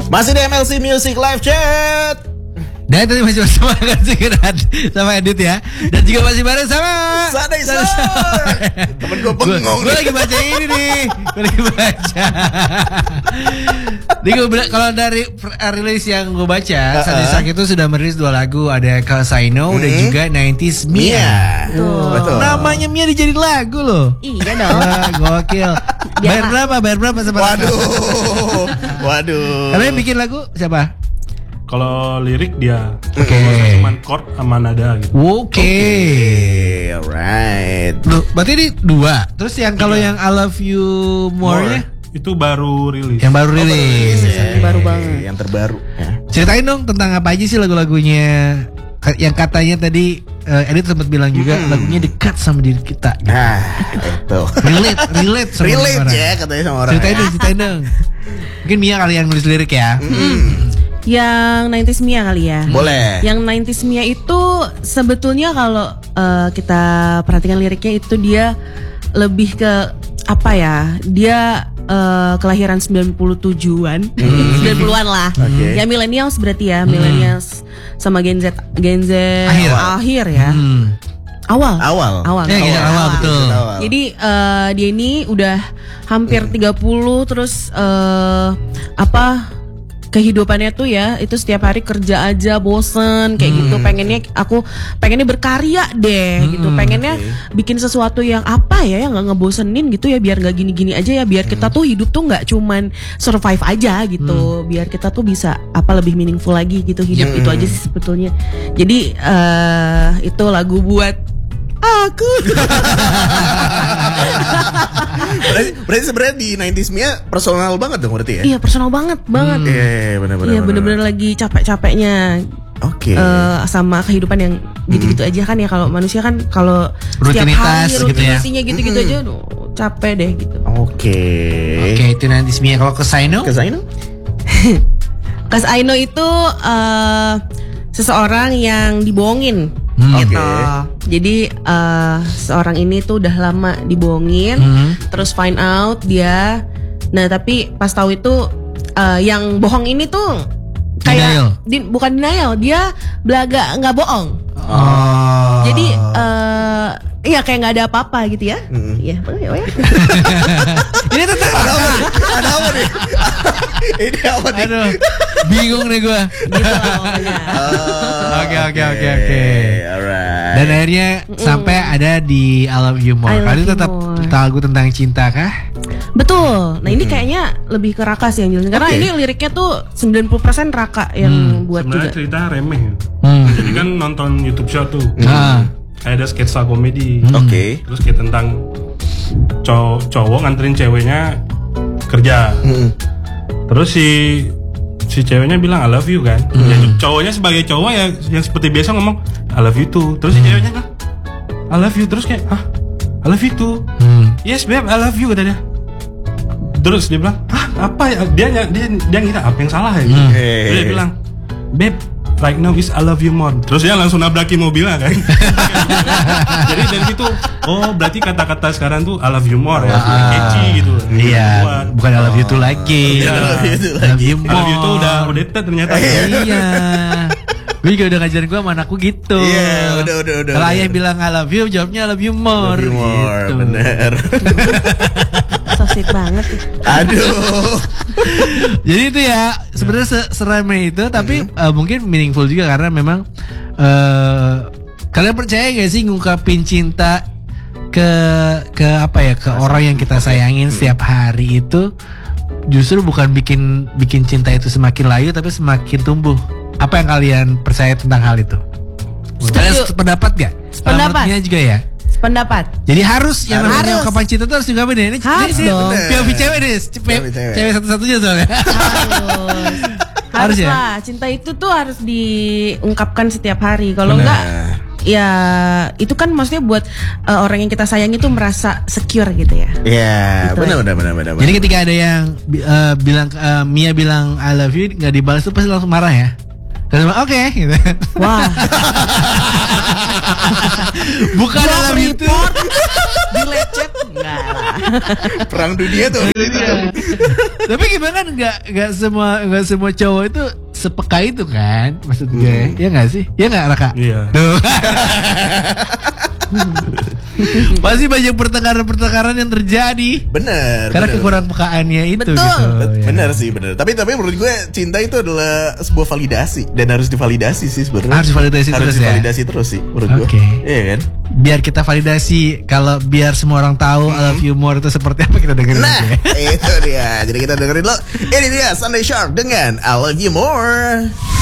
Masih di MLC Music Live Chat. Dan tadi masih bersama sama Edit ya. Dan juga masih bareng sama Sadai. Temen gue bengong. Gue lagi baca ini nih. Gue lagi baca. Kalau dari rilis yang gue baca, Sadai itu sudah merilis 2 lagu. Ada Cause I Know dan juga 90s Mia. Betul. Namanya Mia dijadiin lagu loh. Iya dong. Gokil. Bayar berapa sama? Waduh. Kalian bikin lagu siapa? Kalau lirik dia, Oke. cuman chord sama nada gitu. Oke. Alright. Loh, berarti ini 2. Terus yang kalau yang I Love You More-nya Itu baru rilis. yang baru rilis. Baru banget. Yang terbaru. Ya. Ceritain dong tentang apa aja sih lagu-lagunya. Yang katanya tadi Edit sempat bilang juga lagunya dekat sama diri kita. Gitu. Nah, itu. Relate sama Relate orang. ya katanya sama orang. Ceritain dong. Mungkin Mia kali yang nulis lirik ya. Yang 90s Mia kali ya. Boleh. Yang 90s Mia itu sebetulnya kalau kita perhatikan liriknya itu dia lebih ke apa ya? Dia kelahiran 97-an. 90-an lah. Okay. Ya millennials berarti ya, millennials sama Gen Z akhir ya. Awal. Ya, awal betul. Jadi dia ini udah hampir 30 terus kehidupannya tuh ya itu setiap hari kerja aja bosen kayak gitu, pengennya berkarya deh gitu, pengennya bikin sesuatu yang apa ya yang nggak ngebosenin gitu ya, biar nggak gini-gini aja ya, biar kita tuh hidup tuh nggak cuman survive aja gitu, biar kita tuh bisa lebih meaningful lagi gitu hidup. Itu aja sih sebetulnya. Jadi itu lagu buat aku. Berarti sebenarnya di 90s Mia personal banget dong berarti ya? Iya personal banget. Iya benar-benar. Iya bener-bener lagi capek-capeknya. Oke. Sama kehidupan yang gitu-gitu aja kan ya, kalau manusia kan kalau setiap hari rutinasinya gitu-gitu aja capek deh gitu. Oke, itu nanti Mia. Kalau ke Saino? Cause I Know itu seseorang yang dibohongin gitu. Jadi seorang ini tuh udah lama dibohongin, terus find out dia. Nah tapi pas tahu itu yang bohong ini tuh kayak bukan denial, dia belaga nggak bohong. Jadi iya kayak nggak ada apa-apa gitu ya. Iya, ya. Ini tentang Ada apa nih? Ini apa nih? Aduh, bingung nih gue. Gitu awalnya. Oke. Alright. Dan akhirnya sampai ada di I Love You More. Kali tetap lagu tentang cinta kah? Betul. Nah ini kayaknya lebih ke Raka sih yang jelasin, karena ini liriknya tuh 90% Raka yang buat Sebenarnya juga. cerita remeh. Jadi kan nonton YouTube show tuh. Ada sketsa komedi. Oke. Terus kayak tentang cowok nganterin ceweknya kerja. Terus si ceweknya bilang I love you kan. Ya, cowoknya sebagai cowok ya yang seperti biasa ngomong I love you too. Terus si ceweknya bilang I love you, terus kayak I love you too. Yes babe I love you katanya. Terus dia bilang apa ya, dia ngira apa yang salah ya gitu. Terus dia bilang babe right now is I love you more. Terus dia langsung nabrakin mobilnya kan. Jadi dari situ berarti kata-kata sekarang tuh I love you more ya, catchy gitu. Iya, bukan I love you too lagi. Iya. I love you more. I love you tuh udah outdated ternyata. Iya. Gue juga udah ngajarin gue sama anakku gitu. Iya, udah. Kalau ayah bilang I love you, jawabnya I love you more. Gitu. Bener. So sweet banget. Aduh. Jadi itu ya sebenarnya seremeh itu, tapi mungkin meaningful juga karena memang kalian percaya gak sih ngungkapin cinta ke apa ya, ke orang yang kita sayangin setiap hari itu justru bukan bikin cinta itu semakin layu tapi semakin tumbuh. Apa yang kalian percaya tentang hal itu? Kalian sependapat gak? Sependapat. Menurutnya juga ya. Pendapat. Jadi harus yang namanya ungkapan cinta itu harus diungkapin ya. Ini dong. POV cewek nih, cewek satu-satunya soalnya. Harus ya? lah. Cinta itu tuh harus diungkapkan setiap hari. Kalau enggak ya itu kan maksudnya buat orang yang kita sayangi tuh merasa secure gitu ya. Iya, gitu benar. Jadi ketika ada yang bilang Mia bilang I love you nggak dibalas tuh pasti langsung marah ya. Terus oke gitu. Wah, Bukan dalam itu. report dilecet enggak lah. Perang dunia tuh. Tapi gimana kan nggak semua cowok itu sepeka itu kan, maksud gue. Ya nggak sih? Ya nggak Raka? Iya. Tuh. Pasti banyak pertengkaran yang terjadi Bener. karena bener. kekurang pekaannya itu. Betul. Gitu, ya. Bener sih, bener. Tapi menurut gue cinta itu adalah sebuah validasi dan harus divalidasi sih sebenarnya. Harus divalidasi Harus terus ya? divalidasi terus sih menurut gue. Oke. Iya kan? Biar kita validasi, kalau biar semua orang tahu I love you more itu seperti apa, kita dengerin Nah, aja ya. itu dia. Jadi kita dengerin lo. Ini dia Sunday Shark dengan I Love You More.